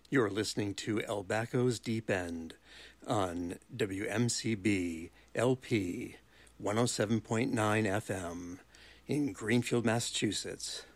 You're listening to El Baco's Deep End on WMCB LP 107.9 FM in Greenfield, Massachusetts.